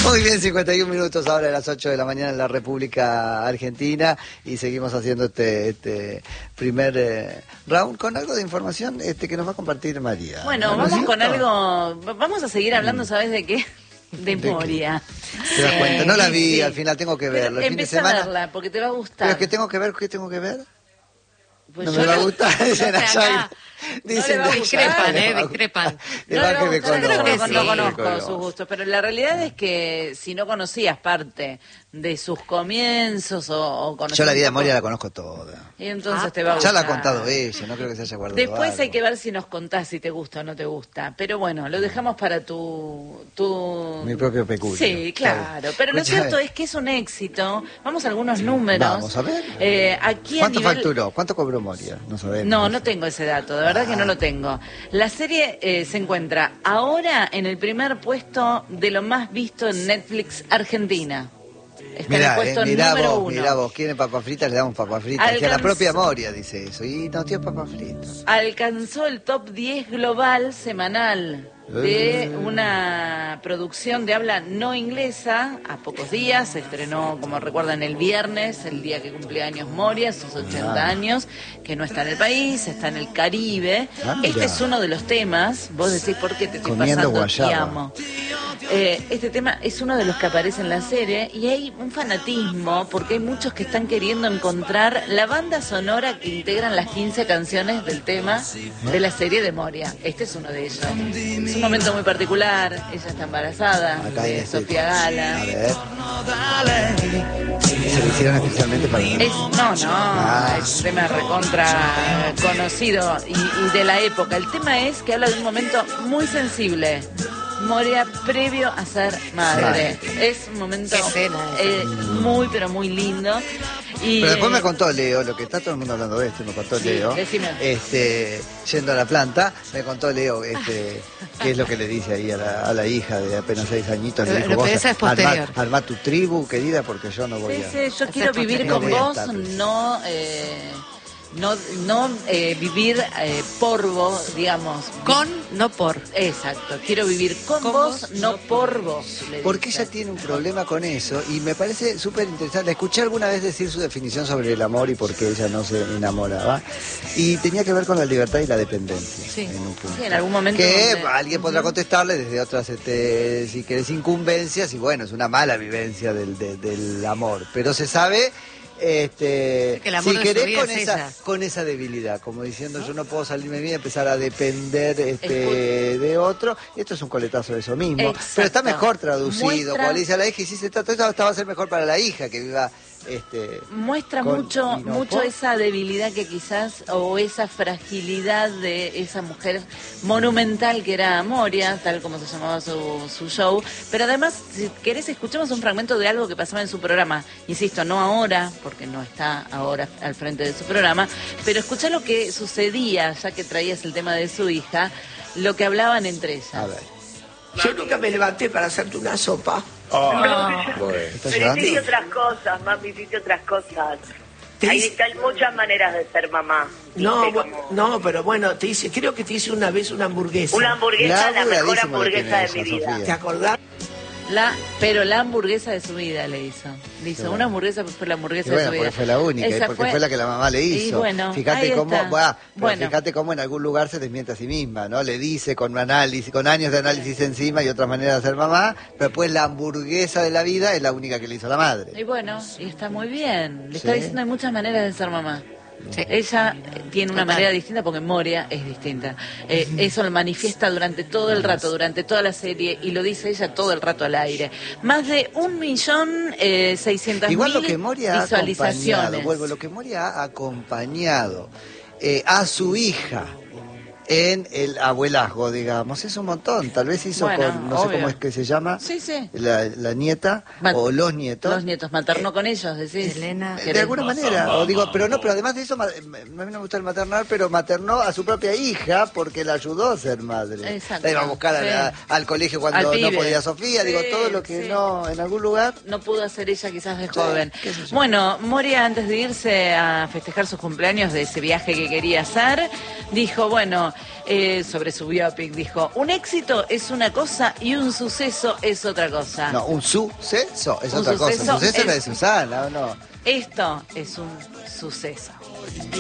Muy bien, 51 minutos ahora a las 8 de la mañana en la República Argentina y seguimos haciendo este primer round con algo de información que nos va a compartir María. Bueno, vamos con algo, vamos a seguir hablando, ¿sabes de qué? De Moria. ¿Te das cuenta? No la vi, Sí. al final tengo que verla. El fin de Empecé a semana. verla porque te va a gustar. ¿Pero qué tengo que ver? ¿Qué tengo que ver? Pues No yo me va a gustar, dicen no, allá. acá. Dicen No le va a gustar. Discrepan. De más que me yo creo que conozco, no conozco me sus gustos, pero la realidad es que si no conocías parte de sus comienzos o conocías Yo la vida de un poco, Moria la conozco toda. y entonces te va a Ya gustar. la ha contado ella, no creo que se haya guardado Después hay algo. que ver si nos contás si te gusta o no te gusta. Pero bueno, lo dejamos para tu... Mi propio peculio. Sí, claro. Pero lo Escuchame. cierto es que es un éxito. Vamos a algunos números. Vamos a ver. Aquí a ¿Cuánto nivel... facturó? ¿Cuánto cobró Moria? No sabemos. No tengo ese dato, de verdad que no lo tengo. La serie se encuentra ahora en el primer puesto de lo más visto en Netflix Argentina. Está en el puesto número 1. Mirá vos, quieren papas fritas, le damos papas fritas. Que a la propia Moria dice eso. Y no tiene papas fritas. Alcanzó el top 10 global semanal de una producción de habla no inglesa a pocos días. Se estrenó, como recuerdan, el viernes, el día que cumplía años Moria, sus 80 años, que no está en el país, está en el Caribe. Mira. Este es uno de los temas. Vos decís, ¿por qué te estoy Comiendo pasando? guayaba. Te amo. Este tema es uno de los que aparece en la serie y hay un fanatismo porque hay muchos que están queriendo encontrar la banda sonora que integran las 15 canciones del tema de la serie de Moria. Este es uno de ellos. Es un momento muy particular. Ella está embarazada Acá de hay Sofía Gala. A ver. Se lo hicieron especialmente para mí. Es un tema recontra conocido y de la época. El tema es que habla de un momento muy sensible. Moria previo a ser madre. Es un momento muy, pero muy lindo. Y, Pero después me contó Leo, lo que está todo el mundo hablando de esto, me contó Sí, Leo, decime. yendo a la planta, me contó Leo qué es lo que le dice ahí a la hija de apenas 6 añitos. Le Pero dijo, vos esa es posterior. armá tu tribu, querida, porque yo no voy a... Sí, yo quiero vivir con No voy a vos, estar. no vivir por vos, digamos. Con, no por. Exacto, quiero vivir con vos, no por vos. Le Porque dice. ella tiene un problema con eso y me parece súper interesante. Escuché alguna vez decir su definición sobre el amor y por qué ella no se enamoraba. Y tenía que ver con la libertad y la dependencia. Sí. En un punto. Sí, en algún momento Que donde- alguien podrá contestarle desde otras, si querés, incumbencias. Y bueno, es una mala vivencia del amor. Pero se sabe... que el amor si de querés su vida con es esa, ella. con esa debilidad, como diciendo yo no puedo salirme bien, empezar a depender de otro, esto es un coletazo de eso mismo, Exacto. pero está mejor traducido, Muestra- cuando le dice a la hija, y si se trata de eso, esta va a ser mejor para la hija que viva Muestra con- mucho, y no mucho por- esa debilidad que quizás, o esa fragilidad de esa mujer monumental que era Moria, tal como se llamaba su show. Pero además, si querés, escuchemos un fragmento de algo que pasaba en su programa. Insisto, no ahora, porque no está ahora al frente de su programa, pero escuchá lo que sucedía, ya que traías el tema de su hija, lo que hablaban entre ellas. A ver, Yo nunca me levanté para hacerte una sopa. ¿estás Pero llorando? hiciste otras cosas, mami, hiciste otras cosas. Te Hay hice- muchas maneras de ser mamá. No, ¿viste? Como no, pero bueno, creo que te hice una vez una hamburguesa. una hamburguesa, la mejor Laburadísimo lo hamburguesa de tenés, mi vida. Sofía. ¿Te acordás? Pero la hamburguesa de su vida le hizo. Le hizo una hamburguesa, pues fue la hamburguesa Y bueno, de su vida. porque fue la única, y Esa porque fue la que la mamá le hizo. Y bueno, fíjate ahí cómo, está. fíjate cómo en algún lugar se desmiente a sí misma, ¿no? Le dice con análisis, con años de análisis encima y otras maneras de ser mamá, pero después la hamburguesa de la vida es la única que le hizo la madre. Y bueno, y está muy bien. Le Sí. está diciendo hay muchas maneras de ser mamá. Sí. Ella tiene una manera distinta porque Moria es distinta. Eso lo manifiesta durante todo el rato, durante toda la serie, y lo dice ella todo el rato al aire. Más de 1.600.000 Igual lo que Moria ha acompañado, visualizaciones. lo que Moria ha acompañado a su hija en el abuelazgo, digamos, es un montón. Tal vez hizo Bueno, con, no sé obvio. cómo es que se llama, Sí, sí. la nieta o los nietos. Los nietos, maternó con ellos, decís. Elena. De alguna manera, o digo, pero además de eso, a mí no me gusta el maternar, pero maternó a su propia hija porque la ayudó a ser madre. Exacto, La iba a buscar sí. al colegio cuando Al no pibe. podía Sofía, digo, Sí, todo lo que sí. no, en algún lugar. No pudo hacer ella quizás de Sí, joven. qué sé yo. Bueno, Moria, antes de irse a festejar sus cumpleaños de ese viaje que quería hacer, dijo, bueno, sobre su biopic, dijo, un éxito es una cosa y un suceso es otra cosa. No, un suceso es Un otra cosa. suceso Un suceso es la de es- Susana, ¿o no? Esto es un suceso.